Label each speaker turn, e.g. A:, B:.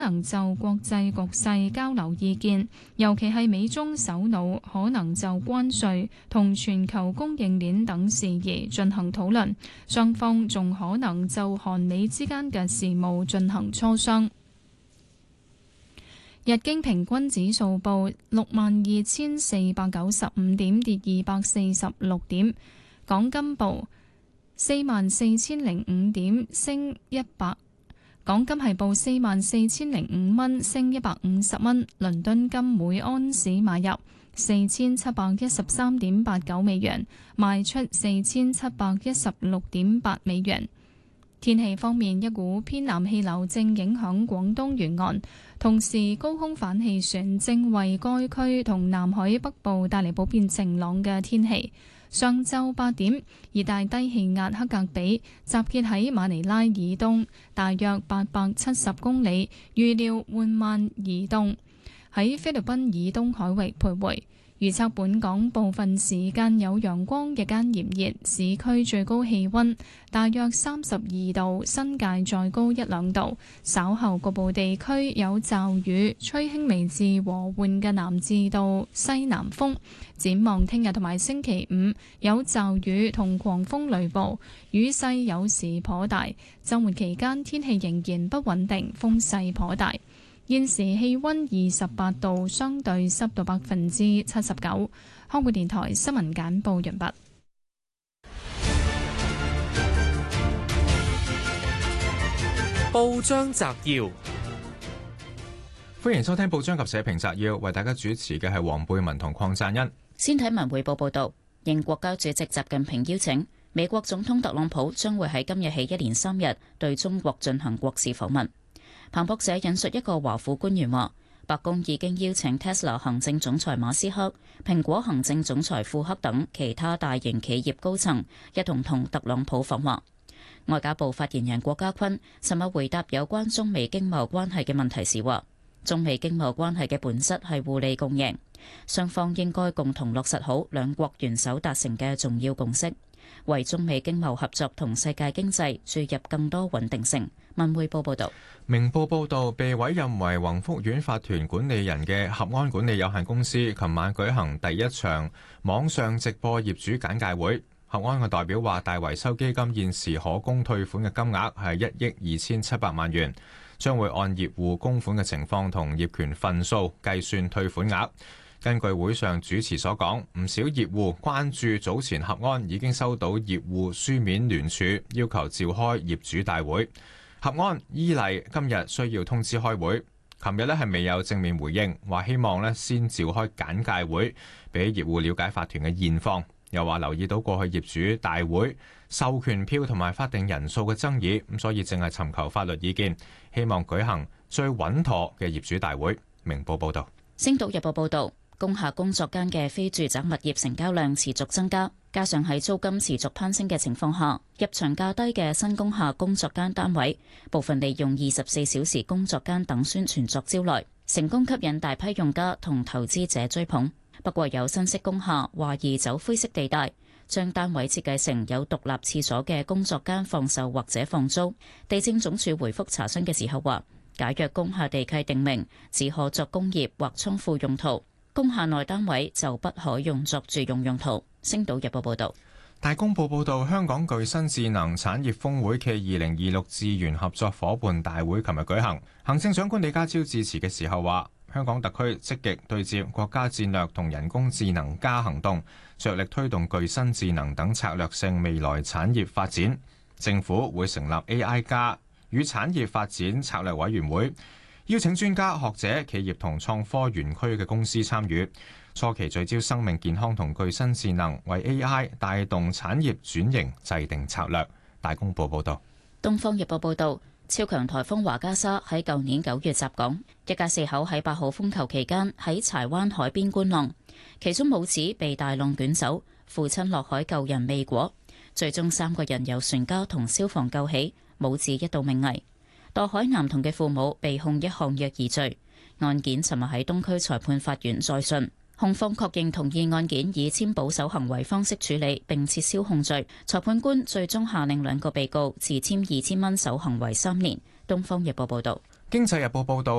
A: 能就國際局勢交流意見，尤其係美中首腦可能就關稅同全球供應鏈等事宜進行討論，雙方仲可能就韓美之間嘅事務進行磋商。日經平均指數報62,495點，跌246點。港金報44,005點，升100。港金係報44,005蚊，升150蚊。倫敦金每安士買入4713.89美元，賣出4716.8美元。天氣方面，一股偏南氣流正影響廣東沿岸，同時高空反氣旋正為該區同南海北部帶嚟普遍晴朗嘅天氣。上晝8點，熱帶低氣壓克格比集結喺馬尼拉以東大約870公里，預料緩慢移動，喺菲律賓以東海域徘徊。預測本港部分時間有陽光，日間炎熱，市區最高氣溫大約32度，新界再高1-2度。稍後局部地區有驟雨，吹輕微至和緩嘅南至到西南風。展望聽日同埋星期五有驟雨同狂風雷暴，雨勢有時頗大。週末期間天氣仍然不穩定，風勢頗大。現時氣溫28度，相對濕度79%。香港電台新聞簡報完畢。
B: 報章摘要，歡迎收聽報章及社評摘要，為大家主持嘅係黃貝文同鄺贊恩。
C: 先睇文匯報報道，應國家主席習近平邀請，美國總統特朗普將會喺今日起1連3日對中國進行國事訪問。彭博社引述一個華府官員話，白宮已經邀請 Tesla 行政總裁馬斯克、蘋果行政總裁庫克等其他大型企業高層一同同特朗普訪華。外交部發言人郭家坤尋日回答有關中美經貿關係嘅問題時話，中美經貿關係嘅本質係互利共贏，雙方應該共同落實好兩國元首達成嘅重要共識，為中美經貿合作同世界經濟注入更多穩定性。文匯報報道。
B: 明報報道，被委任為宏福苑法團管理人嘅合安管理有限公司琴晚舉行第一場網上直播業主簡介會。合安嘅代表話，大維修基金現時可供退款嘅金額係1億2700萬元，將會按業戶供款嘅情況同業權份數計算退款額。根據會上主持所講，唔少業戶關注早前合安已經收到業戶書面聯署，要求召開業主大會。合安依例今日需要通知開會，琴日係未有正面回應，話希望先召開簡介會，俾業戶了解法團嘅現況。又話留意到過去業主大會授權票同埋法定人數嘅爭議，咁所以正係尋求法律意見，希望舉行最穩妥嘅業主大會。明報報道。
C: 星島日報報道，工廈工作間嘅非住宅物業成交量持續增加，加上喺租金持續攀升嘅情況下，入場價低嘅新工廈工作間單位，部分利用24小時工作間等宣傳作招來，成功吸引大批用家同投資者追捧。不過有新式工廈懷疑走灰色地帶，將單位設計成有獨立廁所嘅工作間放售或者放租。地政總署回覆查詢嘅時候話，假若工廈地契定明只可作工業或倉庫用途，工廈內單位就不可用作住用用途。星島日報報道。
B: 大公報報道，香港具新智能產業峰會暨2026智源合作夥伴大會琴日舉行。行政長官李家超致辭嘅時候話，香港特區積極對接國家戰略同人工智能加行動，着力推動具新智能等策略性未來產業發展。政府會成立 AI 加與產業發展策略委員會，邀請專家學者、企業同創科園區嘅公司參與。初期聚焦生命健康同具新智能，為 AI 帶動產業轉型制定策略。大公報報道。
C: 東方日報報道，超強颱風華加莎喺舊年9月襲港，一家4口喺8號風球期間喺柴灣海邊觀浪，其中母子被大浪捲走，父親落海救人未果，最終3個人由船家同消防救起，母子一度命危。墮海男童嘅父母被控1項虐兒罪，案件尋日喺東區裁判法院再訊。控方確認同意案件以簽保守行為方式處理，並撤銷控罪。裁判官最終下令2個被告自簽2000蚊守行為3年。東方日報報道。
B: 經濟日報報導。